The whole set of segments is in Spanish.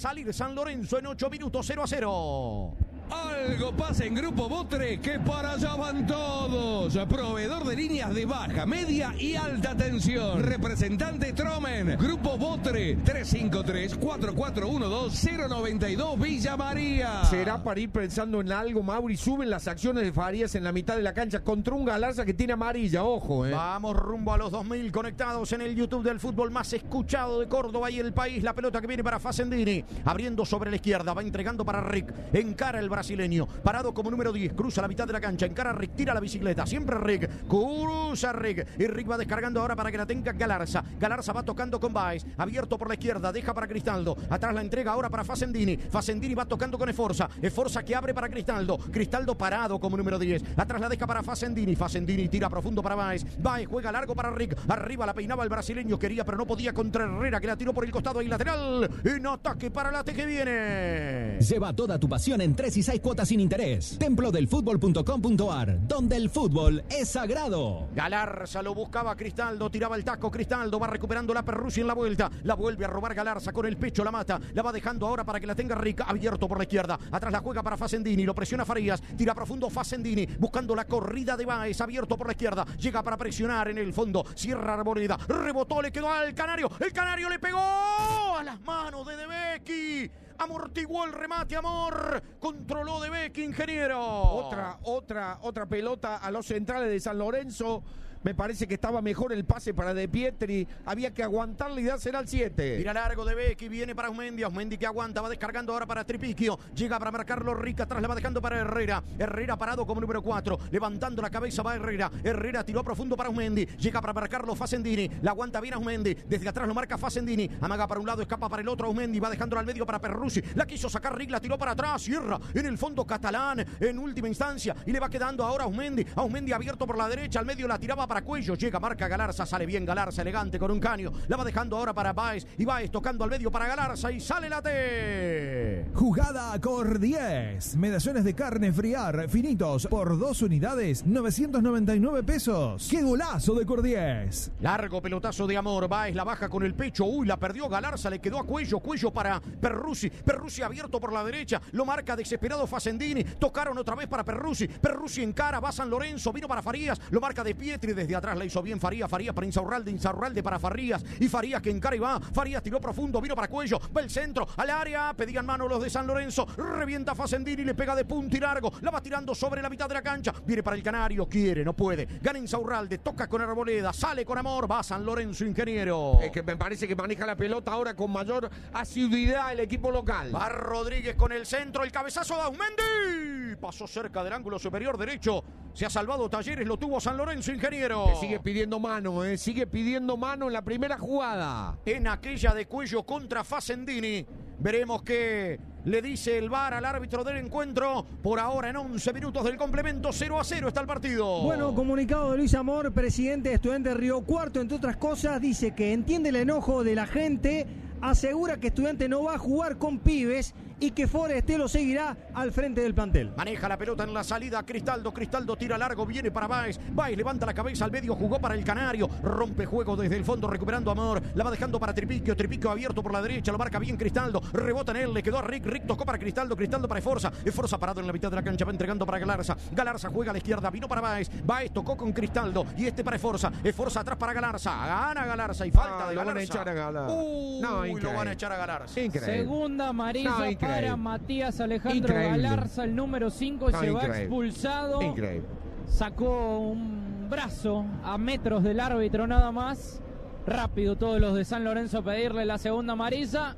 salir San Lorenzo en 8 minutos, 0-0. Algo pasa en Grupo Botre, que para allá van todos. Proveedor de líneas de baja, media y alta tensión. Representante Tromen. Grupo Botre, 353-4412-092 Villa María. Será para ir pensando en algo, Mauri. Suben las acciones de Farías en la mitad de la cancha contra un Galarza que tiene amarilla, ojo. Vamos rumbo a los 2000 conectados en el YouTube del fútbol más escuchado de Córdoba y el país. La pelota que viene para Facendini, abriendo sobre la izquierda, va entregando para Rick, encara el brasileño, parado como número 10, cruza la mitad de la cancha, encara a Rick, tira la bicicleta, siempre Rick, cruza Rick, y Rick va descargando ahora para que la tenga Galarza. Galarza va tocando con Baez, abierto por la izquierda, deja para Cristaldo, atrás la entrega ahora para Facendini, Facendini va tocando con Esforza, Esforza que abre para Cristaldo, Cristaldo parado como número 10, atrás la deja para Facendini, Facendini tira profundo para Baez, Baez juega largo para Rick, arriba la peinaba el brasileño, quería pero no podía contra Herrera que la tiró por el costado y lateral, en ataque para la que viene. Lleva toda tu pasión en 3 y 6 cuotas sin interés. Templodelfutbol.com.ar, donde el fútbol es sagrado. Galarza lo buscaba Cristaldo, tiraba el taco, Cristaldo va recuperando la Perruzzi en la vuelta, la vuelve a robar Galarza con el pecho, la mata, la va dejando ahora para que la tenga Rick, abierto por la izquierda, atrás la juega para Facendini, lo presiona Farías, tira profundo Facendini, buscando la corrida de Baez, abierto por la izquierda, llega para presionar en el fondo, cierra Arboleda, rebotó, le quedó al Canario, el Canario le pegó a las manos de Becchi. Amortiguó el remate, Amor. Controló de Becchi, ingeniero. Otra pelota a los centrales de San Lorenzo. Me parece que estaba mejor el pase para De Pietri. Había que aguantarle y dársela al 7. Tira largo de Becchi, viene para Osmendi. Osmendi que aguanta, va descargando ahora para Tripiquio. Llega para marcarlo Rica, atrás la va dejando para Herrera. Herrera parado como número 4. Levantando la cabeza va Herrera. Herrera tiró profundo para Osmendi. Llega para marcarlo Facendini. La aguanta bien Osmendi. Desde atrás lo marca Facendini. Amaga para un lado, escapa para el otro. Osmendi va dejándolo al medio para Perruzzi. La quiso sacar Rick, la tiró para atrás. Cierra en el fondo Catalán en última instancia. Y le va quedando ahora a Osmendi. A Osmendi abierto por la derecha. Al medio la tiraba para Cuello. Llega, marca Galarza, sale bien Galarza, elegante con un caño, la va dejando ahora para Baez, y Baez tocando al medio para Galarza, y sale la T. Jugada Cor 10, medallones de carne friar, finitos, por 2 unidades, 999 pesos. ¡Qué golazo de Cor 10! Largo pelotazo de Amor, Baez la baja con el pecho, uy, la perdió Galarza, le quedó a Cuello, Cuello para Perruzzi, Perruzzi abierto por la derecha, lo marca desesperado Facendini, tocaron otra vez para Perruzzi, Perruzzi encara, va San Lorenzo, vino para Farías, lo marca De Pietri, desde atrás la hizo bien Farías para Insaurralde para Farías, y Farías que encara y va, Farías tiró profundo, vino para Cuello, va el centro, al área, pedían mano los de San Lorenzo, revienta Facendini, le pega de punta y largo, la va tirando sobre la mitad de la cancha, viene para el Canario, quiere, no puede, gana Insaurralde, toca con Arboleda, sale con Amor, va San Lorenzo, ingeniero. Es que me parece que maneja la pelota ahora con mayor asiduidad el equipo local. Va Rodríguez con el centro, el cabezazo de Aumendi, pasó cerca del ángulo superior derecho, se ha salvado Talleres, lo tuvo San Lorenzo, ingeniero. Que sigue pidiendo mano, sigue pidiendo mano en la primera jugada. En aquella de Cuello contra Facendini. Veremos qué le dice el VAR al árbitro del encuentro. Por ahora en 11 minutos del complemento, 0-0 está el partido. Bueno, comunicado de Luis Amor, presidente de Estudiantes Río Cuarto, entre otras cosas, dice que entiende el enojo de la gente, asegura que Estudiantes no va a jugar con pibes y que Foreste lo seguirá al frente del plantel. Maneja la pelota en la salida Cristaldo, Cristaldo tira largo, viene para Baez, Baez levanta la cabeza al medio, jugó para el Canario, rompe juego desde el fondo, recuperando Amor, la va dejando para Tripiquio, Tripiquio abierto por la derecha, lo marca bien Cristaldo, rebota en él, le quedó a Rick, Rick tocó para Cristaldo, Cristaldo para Esforza, Esforza parado en la mitad de la cancha, va entregando para Galarza, Galarza juega a la izquierda, vino para Baez, Baez tocó con Cristaldo, y este para Esforza, Esforza atrás para Galarza, gana Galarza y falta de Galarza. Lo van a echar a Galarza. Lo van a echar a Galarza. Increíble. Segunda amarilla para Matías Alejandro Increíble. Galarza, el número 5, se va expulsado. Increíble. Sacó un brazo a metros del árbitro nada más. Rápido todos los de San Lorenzo a pedirle la segunda amarilla.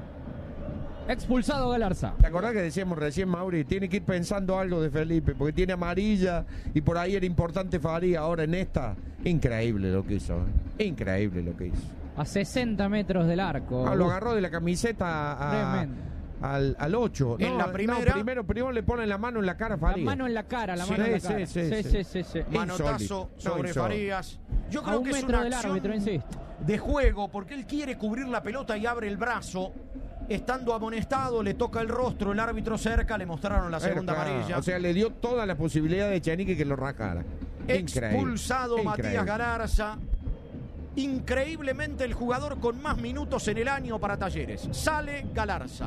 Expulsado Galarza. ¿Te acordás que decíamos recién, Mauri? Tiene que ir pensando algo de Felipe, porque tiene amarilla y por ahí era importante Faría. Ahora en esta, increíble lo que hizo. Increíble lo que hizo. A 60 metros del arco. Lo agarró de la camiseta al 8. En la primera. Primero le ponen la mano en la cara a Farías. La mano en la cara, la mano en la cara. Sí. Manotazo sobre Farías. Yo creo que es una acción de juego, porque él quiere cubrir la pelota y abre el brazo. Estando amonestado, le toca el rostro, el árbitro cerca, le mostraron la segunda amarilla. O sea, le dio toda la posibilidad de Chanique que lo rajara. Expulsado Matías Galarza. Increíblemente el jugador con más minutos en el año para Talleres. Sale Galarza.